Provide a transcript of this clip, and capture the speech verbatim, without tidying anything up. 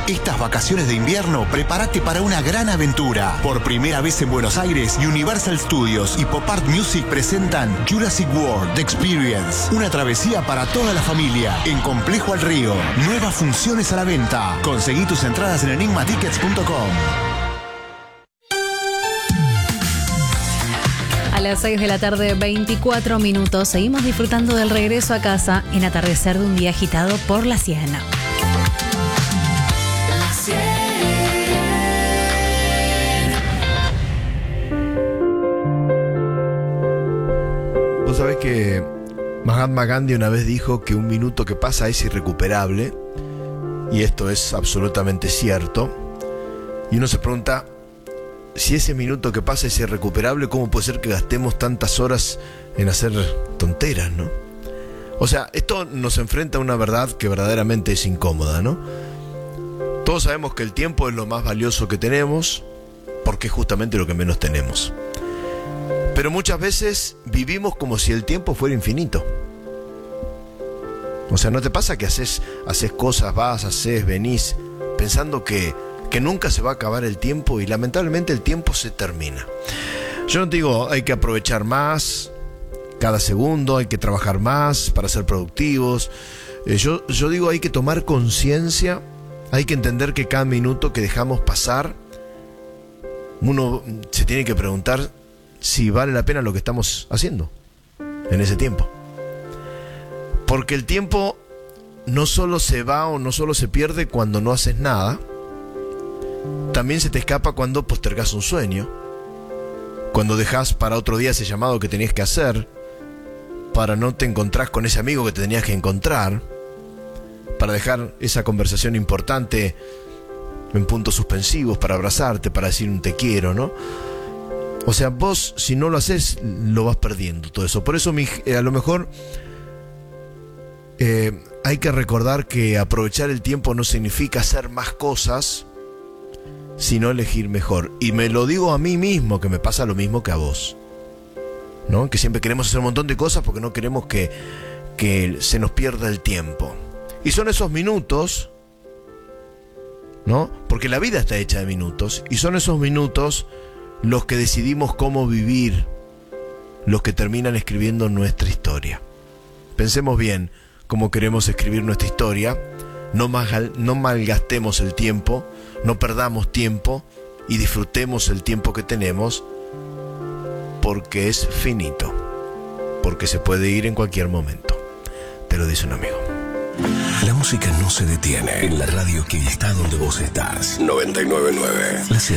Estas vacaciones de invierno, prepárate para una gran aventura. Por primera vez en Buenos Aires, Universal Studios y Pop Art Music presentan Jurassic World The Experience. Una travesía para toda la familia en Complejo al Río. Nuevas funciones a la venta. Conseguí tus entradas en enigma tickets punto com. A las seis de la tarde, veinticuatro minutos, seguimos disfrutando del regreso a casa en atardecer de un día agitado por la Siena. Vos sabés que Mahatma Gandhi una vez dijo que un minuto que pasa es irrecuperable, y esto es absolutamente cierto. Y uno se pregunta, si ese minuto que pasa es irrecuperable, ¿cómo puede ser que gastemos tantas horas en hacer tonteras, no? O sea, esto nos enfrenta a una verdad que verdaderamente es incómoda, ¿no? Todos sabemos que el tiempo es lo más valioso que tenemos, porque es justamente lo que menos tenemos. Pero muchas veces vivimos como si el tiempo fuera infinito. O sea, ¿no te pasa que haces, haces cosas, vas, haces, venís, pensando que, que nunca se va a acabar el tiempo, y lamentablemente el tiempo se termina? Yo no te digo hay que aprovechar más cada segundo, hay que trabajar más para ser productivos. Eh, yo, yo digo hay que tomar conciencia, hay que entender que cada minuto que dejamos pasar, uno se tiene que preguntar si vale la pena lo que estamos haciendo en ese tiempo. Porque el tiempo no solo se va o no solo se pierde cuando no haces nada, también se te escapa cuando postergas un sueño, cuando dejas para otro día ese llamado que tenías que hacer, para no te encontrás con ese amigo que te tenías que encontrar, para dejar esa conversación importante en puntos suspensivos, para abrazarte, para decir un te quiero, ¿no? O sea, vos si no lo haces, lo vas perdiendo todo eso. Por eso mi, eh, a lo mejor eh, hay que recordar que aprovechar el tiempo no significa hacer más cosas, sino elegir mejor. Y me lo digo a mí mismo, que me pasa lo mismo que a vos, ¿no? Que siempre queremos hacer un montón de cosas porque no queremos que, que se nos pierda el tiempo. Y son esos minutos, ¿no? Porque la vida está hecha de minutos, y son esos minutos los que decidimos cómo vivir, los que terminan escribiendo nuestra historia. Pensemos bien cómo queremos escribir nuestra historia, no, mal, no malgastemos el tiempo, no perdamos tiempo y disfrutemos el tiempo que tenemos, porque es finito, porque se puede ir en cualquier momento. Te lo dice un amigo. La música no se detiene en la radio que está donde vos estás. noventa y nueve punto nueve.